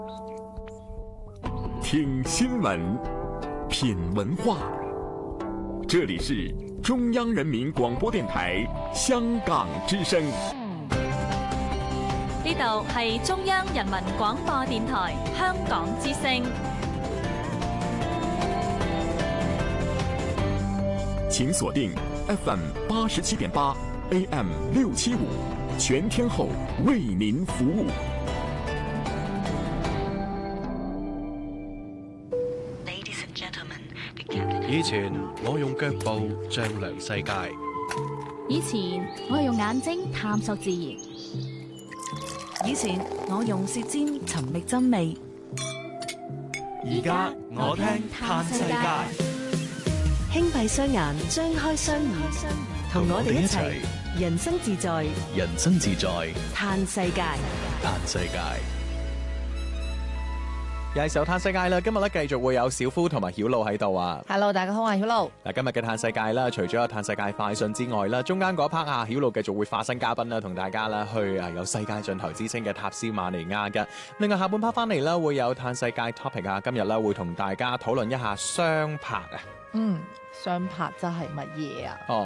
听新闻，品文化。这里是中央人民廣播電台香港之聲。 呢度係中央人民廣播電台香港之聲。 請鎖定 FM 87.8 AM 675，全天候為您服務。 以前我用腳步丈量世界， 以前我係用眼睛探索自然， 以前我用舌尖尋覓真味， 而家我聽嘆世界。 輕閉雙眼，張開雙耳，同我哋一齊人生自在， 人生自在， 嘆世界， 嘆世界。 又係時候嘆世界啦！今日咧繼續會有小夫同埋曉露喺度啊。 Hello， 大家好，我係曉露。 嗱，今日嘅嘆世界啦，除咗有嘆世界快訊之外啦，中間嗰一 part 啊，曉露繼續會化身嘉賓啦，同大家啦去有世界盡頭之稱嘅塔斯馬尼亞嘅。另外下半 part 翻嚟啦，會有嘆世界 topic 啊，今日咧會同大家討論一下雙拍啊。 雙拍即係乜嘢啊？